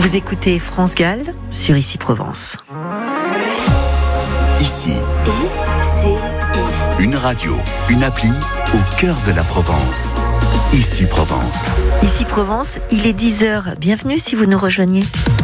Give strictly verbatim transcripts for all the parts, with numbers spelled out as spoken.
Vous écoutez France Gall sur Ici Provence. Ici, I C I. une radio, une appli au cœur de la Provence. Ici Provence. Ici Provence, il est dix heures. Bienvenue si vous nous rejoignez.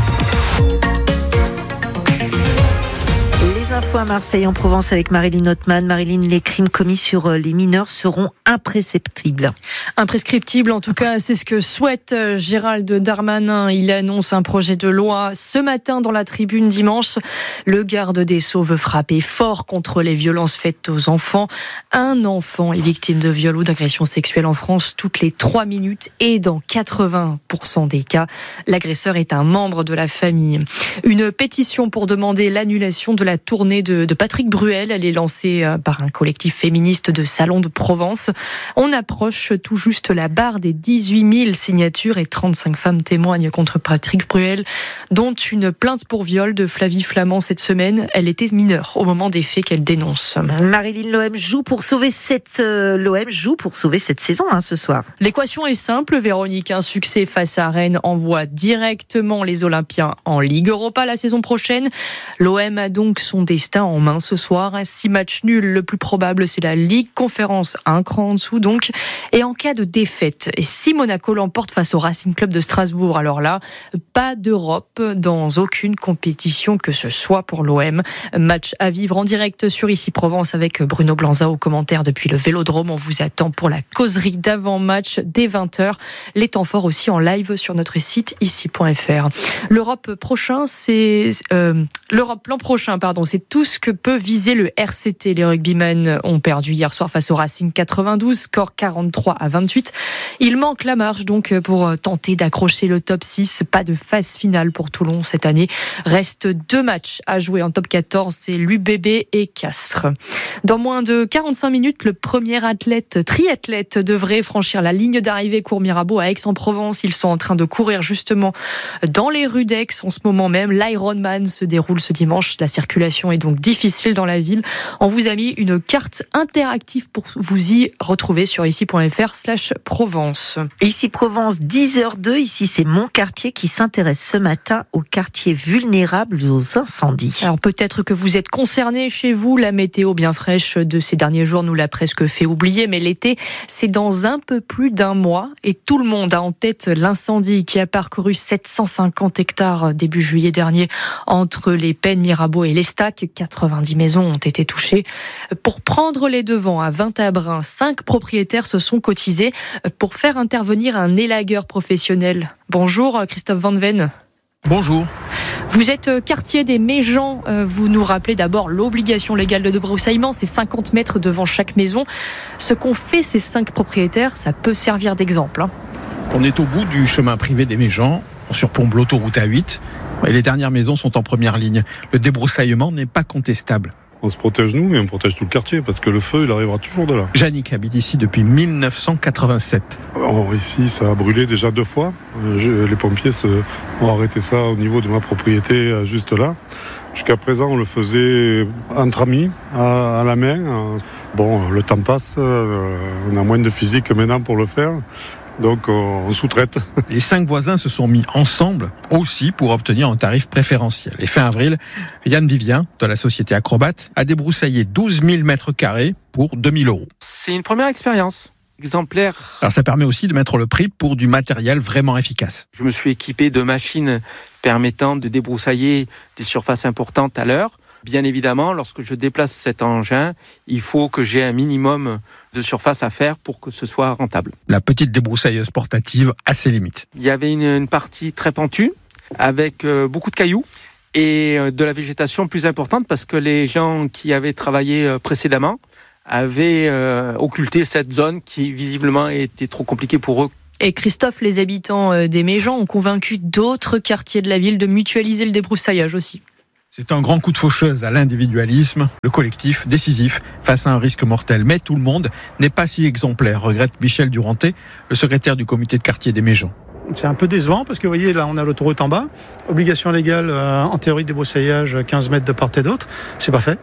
Les infos à Marseille, en Provence, avec Marilyn Hotman. Marilyn, les crimes commis sur les mineurs seront imprescriptibles. Imprescriptibles, en tout cas, c'est ce que souhaite Gérald Darmanin. Il annonce un projet de loi ce matin dans la Tribune dimanche. Le garde des Sceaux veut frapper fort contre les violences faites aux enfants. Un enfant est victime de viol ou d'agression sexuelle en France toutes les trois minutes et dans quatre-vingts pour cent des cas, l'agresseur est un membre de la famille. Une pétition pour demander l'annulation de la tournée de, de Patrick Bruel. Elle est lancée par un collectif féministe de Salon de Provence. On approche tout juste la barre des dix-huit mille signatures et trente-cinq femmes témoignent contre Patrick Bruel, dont une plainte pour viol de Flavie Flamand cette semaine. Elle était mineure au moment des faits qu'elle dénonce. Marilyn, l'O M joue pour sauver cette euh, l'O M joue pour sauver cette saison hein, ce soir. L'équation est simple, Véronique. Un succès face à Rennes envoie directement les Olympiens en Ligue Europa la saison prochaine. L'O M a donc son destin en main ce soir. Six matchs nuls, le plus probable, c'est la Ligue Conférence, un cran en dessous donc. Et en cas de défaite, et si Monaco l'emporte face au Racing Club de Strasbourg, alors là, pas d'Europe dans aucune compétition que ce soit pour l'O M. Match à vivre en direct sur Ici Provence avec Bruno Blanza au commentaire depuis le Vélodrome. On vous attend pour la causerie d'avant-match dès vingt heures. Les temps forts aussi en live sur notre site ici point f r. L'Europe prochain, c'est euh, l'Europe l'an prochain, pardon, c'est tout ce que peut viser le R C T. Les rugbymen ont perdu hier soir face au Racing quatre-vingt-douze, score quarante-trois à vingt-huit. Il manque la marge donc pour tenter d'accrocher le top six. Pas de phase finale pour Toulon cette année. Reste deux matchs à jouer en top quatorze, c'est l'U B B et Castres. Dans moins de quarante-cinq minutes, le premier athlète, triathlète devrait franchir la ligne d'arrivée Cours Mirabeau à Aix-en-Provence. Ils sont en train de courir justement dans les rues d'Aix en ce moment même. L'Ironman se déroule ce dimanche. La circulation est donc difficile dans la ville. On vous a mis une carte interactive pour vous y retrouver sur ici point f r slash Provence. Ici Provence, dix heures deux. Ici, c'est mon quartier qui s'intéresse ce matin aux quartiers vulnérables aux incendies. Alors peut-être que vous êtes concerné chez vous. La météo bien fraîche de ces derniers jours nous l'a presque fait oublier. Mais l'été, c'est dans un peu plus d'un mois. Et tout le monde a en tête l'incendie qui a parcouru sept cent cinquante hectares début juillet dernier entre les Pennes, Mirabeau et l'Estac. quatre-vingt-dix maisons ont été touchées. Pour prendre les devants à Vingt-Abrun, cinq propriétaires se sont cotisés pour faire intervenir un élagueur professionnel. Bonjour Christophe Van Ven. Bonjour. Vous êtes quartier des Méjeans. Vous nous rappelez d'abord l'obligation légale de débroussaillement, c'est cinquante mètres devant chaque maison. Ce qu'ont fait ces cinq propriétaires, ça peut servir d'exemple. On est au bout du chemin privé des Méjeans. On surplombe l'autoroute A huit. Et les dernières maisons sont en première ligne. Le débroussaillement n'est pas contestable. On se protège nous, mais on protège tout le quartier, parce que le feu, il arrivera toujours de là. Jannick habite ici depuis mille neuf cent quatre-vingt-sept. Alors ici, ça a brûlé déjà deux fois. Je, les pompiers se, ont arrêté ça au niveau de ma propriété, juste là. Jusqu'à présent, on le faisait entre amis, à, à la main. Bon, le temps passe, on a moins de physique maintenant pour le faire. Donc on sous-traite. Les cinq voisins se sont mis ensemble aussi pour obtenir un tarif préférentiel. Et fin avril, Yann Vivien, de la société Acrobat, a débroussaillé douze mille mètres carrés pour deux mille euros. C'est une première expérience exemplaire. Alors ça permet aussi de mettre le prix pour du matériel vraiment efficace. Je me suis équipé de machines permettant de débroussailler des surfaces importantes à l'heure. Bien évidemment, lorsque je déplace cet engin, il faut que j'ai un minimum de surface à faire pour que ce soit rentable. La petite débroussailleuse portative a ses limites. Il y avait une, une partie très pentue, avec euh, beaucoup de cailloux et euh, de la végétation plus importante parce que les gens qui avaient travaillé euh, précédemment avaient euh, occulté cette zone qui visiblement était trop compliquée pour eux. Et Christophe, les habitants des Méjeans ont convaincu d'autres quartiers de la ville de mutualiser le débroussaillage aussi. C'est un grand coup de faucheuse à l'individualisme, le collectif décisif face à un risque mortel. Mais tout le monde n'est pas si exemplaire, regrette Michel Duranté, le secrétaire du comité de quartier des Méjeans. C'est un peu décevant parce que vous voyez, là on a l'autoroute en bas, obligation légale euh, en théorie de débroussaillage quinze mètres de part et d'autre, c'est pas fait.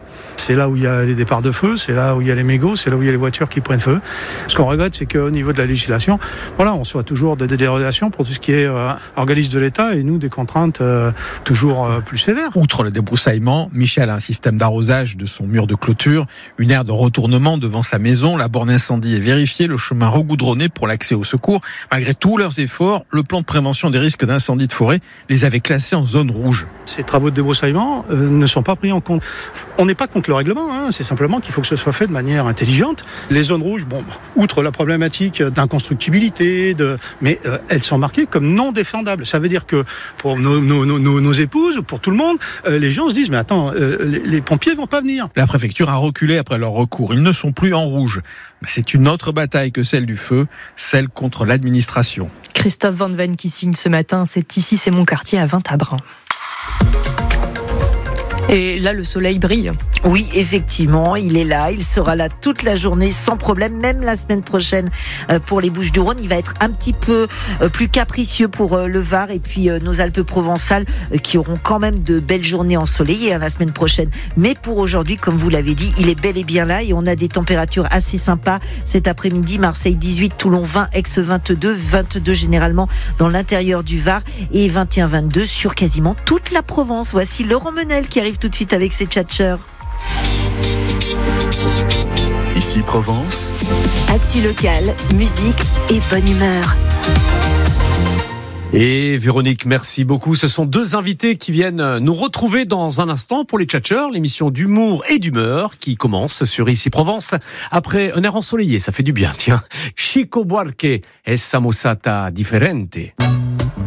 c'est là où il y a les départs de feu, c'est là où il y a les mégots, c'est là où il y a les voitures qui prennent feu. Ce qu'on regrette, c'est qu'au niveau de la législation, voilà, on soit toujours de, des dérogations pour tout ce qui est euh, organisme de l'État et nous des contraintes euh, toujours euh, plus sévères. Outre le débroussaillement, Michel a un système d'arrosage de son mur de clôture, une aire de retournement devant sa maison, la borne incendie est vérifiée, le chemin regoudronné pour l'accès au secours. Malgré tous leurs efforts, le plan de prévention des risques d'incendie de forêt les avait classés en zone rouge. Ces travaux de débroussaillement euh, ne sont pas pris en compte. On n'est pas contre le règlement, hein, c'est simplement qu'il faut que ce soit fait de manière intelligente. Les zones rouges, bon, outre la problématique d'inconstructibilité, de, mais euh, elles sont marquées comme non défendables. Ça veut dire que pour nos, nos, nos, nos épouses, pour tout le monde, euh, les gens se disent, mais attends, euh, les, les pompiers vont pas venir. La préfecture a reculé après leur recours. Ils ne sont plus en rouge. C'est une autre bataille que celle du feu, celle contre l'administration. Christophe Van Ven qui signe ce matin, c'est ici, c'est mon quartier à Vintabrin. Et là, le soleil brille. Oui, effectivement, il est là, il sera là toute la journée sans problème, même la semaine prochaine pour les Bouches-du-Rhône. Il va être un petit peu plus capricieux pour le Var et puis nos Alpes-Provençales qui auront quand même de belles journées ensoleillées la semaine prochaine. Mais pour aujourd'hui, comme vous l'avez dit, il est bel et bien là et on a des températures assez sympas cet après-midi. Marseille dix-huit, Toulon vingt, Aix vingt-deux, vingt-deux généralement dans l'intérieur du Var et vingt et un vingt-deux sur quasiment toute la Provence. Voici Laurent Menel qui arrive tout de suite avec ses tchatcheurs. Ici Provence. Actu locale, musique et bonne humeur. Et Véronique, merci beaucoup. Ce sont deux invités qui viennent nous retrouver dans un instant pour les Tchatcheurs, l'émission d'humour et d'humeur qui commence sur Ici Provence. Après un air ensoleillé, ça fait du bien, tiens. Chico Buarque, Essa Mosata Differente.